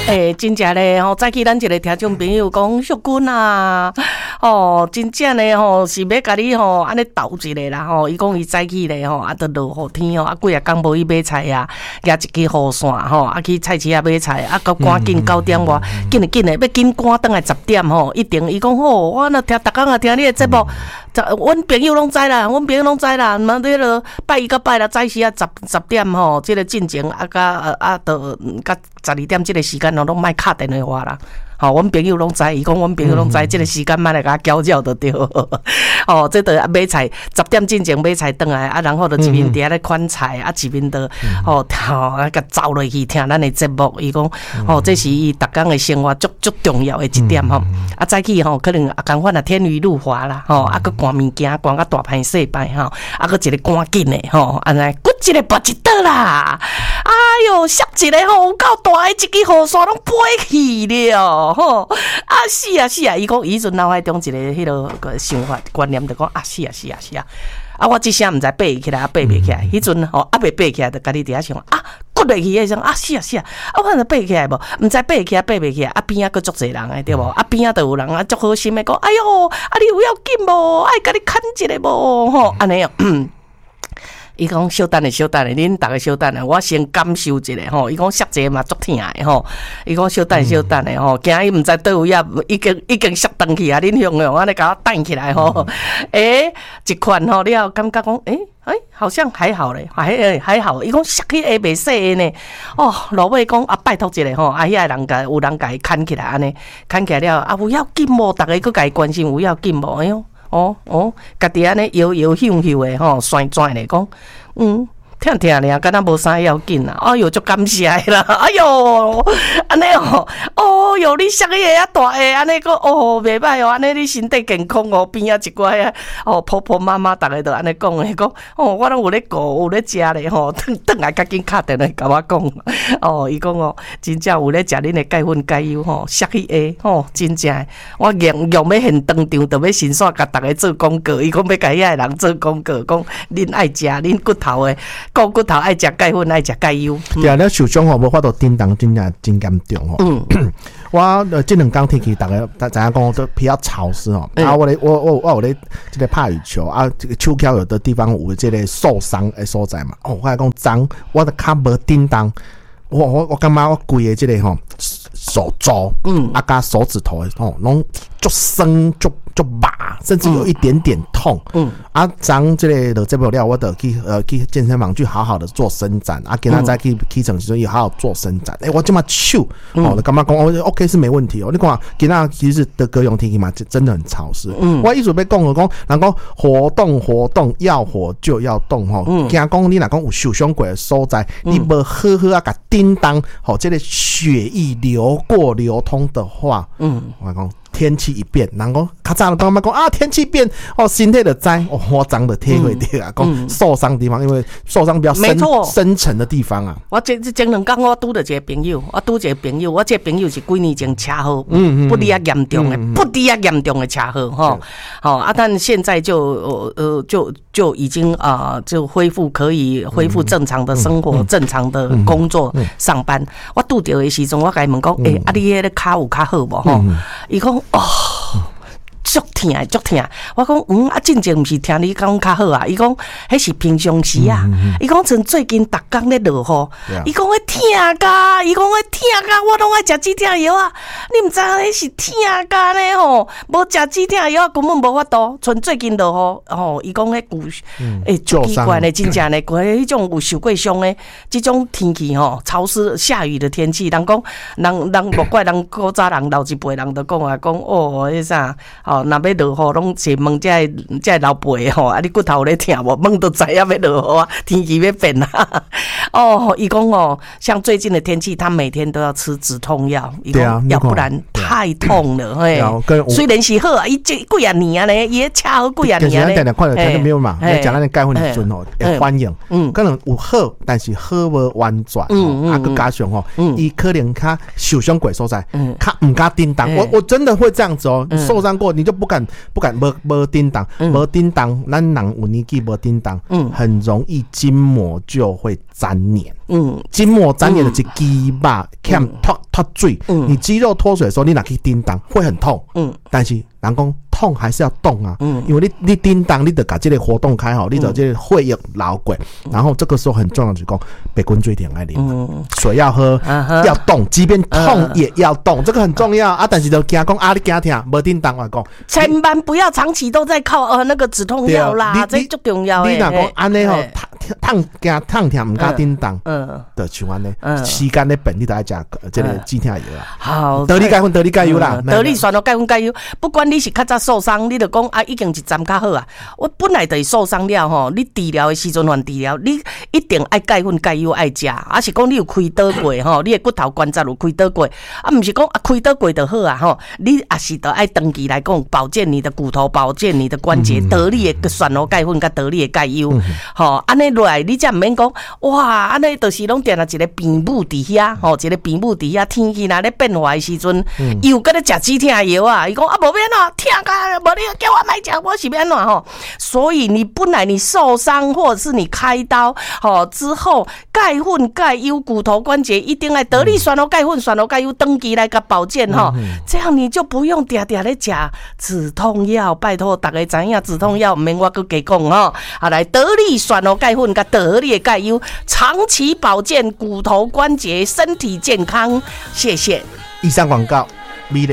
真正咧吼，早起咱一个听众朋友讲，淑君啊，真正咧是要甲你安尼斗一个啦伊讲伊早起咧都落雨天几啊工无去买菜啊，举一支雨伞去菜市啊买菜到赶紧9点外，紧的要紧赶倒来10点一定伊讲我若听逐工啊听你的节目，阮朋友拢知啦，嘛迄个拜一到拜六早时啊10点即个进前到12点即个时间拢莫敲电话啦。阮朋友拢知，伊讲阮朋友拢知，即个时间莫来甲搅扰就对。这着买菜10点进前买菜倒来然后就一面伫咧款菜一面就甲走落去听咱的节目。伊讲这是伊逐工的生活足重要的一点早起可能共款天雨路滑啦搁赶物件赶到大歹势败搁一个赶紧的安尼骨一个拔一倒啦。哎哟，摔一个有够大的一支雨伞拢飞去了。是啊，伊讲伊阵脑海中一个迄个想法观念，就讲是啊，我即声毋知爬起来爬袂起来，迄阵未爬起来，就家己伫遐想骨落去迄种是啊，我可能爬起来无，毋知爬起来爬袂起来，边仔佫足侪人诶，对无？边仔就有人足好心诶，讲哎哟，你有要紧无？爱甲你牵一个无？安尼哦。伊讲小等下，恁逐个小等下，我先感受一下伊讲摔者嘛足疼诶伊讲小等下惊伊毋知倒位啊，已经摔断去啊！恁用安尼甲我弹起来一款你也感觉讲好像还好咧，还好。伊讲摔起袂使呢。落尾讲拜托一下遐个人有人甲伊牵起来安尼，牵起来了有要紧无？逐个佫甲伊关心有要紧无？哎哟。家己安尼摇晃的旋转的讲，听尔，敢若无啥要紧啦。哎哟，足感谢啦。哎哟，安尼哟，你摔个遐大个，安尼个袂歹安尼你身体健康边啊一寡婆婆妈妈逐个都安尼讲诶，讲我拢有咧顾，有咧食咧转来赶紧敲电话甲我讲，伊讲真正有咧食恁的钙粉钙油摔去真正我用要现当场，就要先线甲逐个做广告，伊讲要甲遐人做广告，讲恁爱食恁骨头的。顾骨头爱食钙粉，爱食钙油。 对啊，咱受伤无法度叮当，真正真严重我这两天天气，大家知影讲都比较潮湿我有咧这个拍羽球这个手脚有的地方有这个受伤的所在嘛。我来讲脏，我的脚无叮当，我感觉我规个这个手肘加手指头拢足酸足麻，甚至有一点点痛。昨这个就这不了，我就去健身房去好好的做伸展今仔再去起床时阵也好好做伸展。我这么手就感觉讲OK 是没问题你看今仔其实的高雄天气嘛，真的很潮湿。我意思要讲就讲，人讲活动要活就要动惊讲你若讲有受伤过的所在，你无好好甲叮当这个血液流通的话，我讲。天气一变，人讲较早就感觉讲天气变身体就知我脏的体会到讲受伤的地方，因为受伤比较深层的地方我前2天我拄着一个朋友，我这个朋友是几年前车祸，不离啊严重的车祸但现在就已经就可以恢复正常的生活，正常的工作上班。我拄着的时阵，我甲伊问讲，你迄个脚有较好无伊讲足疼，我讲进前毋是听你讲较好伊讲迄是平常时伊讲像最近逐工咧落雨，伊讲迄疼甲，我拢爱食止疼药你毋知影迄是疼甲呢无食止疼药根本无法度。像最近落雨伊讲迄足奇怪的，真正的迄种有受过伤的，这种天气潮湿下雨的天气，人讲人莫怪人古早人老一辈人都讲迄啥若要落雨，拢是问这老辈你骨头咧疼无？问都知影要落雨天气要变伊讲像最近的天气，他每天都要吃止痛药，要不然太痛了虽然是好伊这几啊年咧，伊车好几啊年咧。 看到没有嘛？讲咱的钙粉的时阵会反应，可能有好，但是好无完全佮加上伊可能较受伤过所在，较唔敢叮当。我真的会这样子受伤过你就不敢没叮当，咱人有年纪没叮当，很容易筋膜就会粘黏。筋膜粘黏就是肌肉欠脱水，你肌肉脱水的时候，你哪去叮当会很痛，但是人讲痛还是要动啊，因为你叮当，你得把这个活动开好，你得这个血液流过，然后这个时候很重要就是讲被滚水点来啉，水要喝，要动，即便痛也要动，这个很重要啊。但是就惊讲啊，你惊痛，无叮当我讲， 千万不要长期都在靠那个止痛药啦，这最重要的。 你若讲安尼吼，痛痛唔加叮当，就像安尼，时间咧本你都爱食这个止痛药啊。 好， 得力钙粉、得力钙油啦， 得力选到钙粉钙油，不管你是较早受伤，你就讲啊，已经一站较好啊。我本来就是受伤了吼，你治疗的时阵还治疗，你一定爱钙粉钙油爱食，啊是讲你有开刀过吼，你的骨头关节有开刀过，啊唔是讲啊开刀过就好啊吼，你也是得爱长期来讲保健你的骨头，保健你的关节，得力的选到钙粉甲得力的钙油，吼安尼落来你才唔免讲哇，安尼就是拢定了一个病母伫遐吼，一个病母伫遐，天气若咧变化的时阵，又搁咧食止痛药啊，伊讲啊无变啊，痛甲无你叫我买食，我是变怎吼？所以你本来你受伤或者是你开刀之后，钙粉钙油骨头关节一定要得力选到钙粉选到钙油登记来甲保健这样你就不用定定咧食止痛药。拜托大家知影止痛药，唔免我搁加讲啊，来得力选到钙粉甲得力的钙油，长期保健骨头关节，身体健康。谢谢。 以上广告。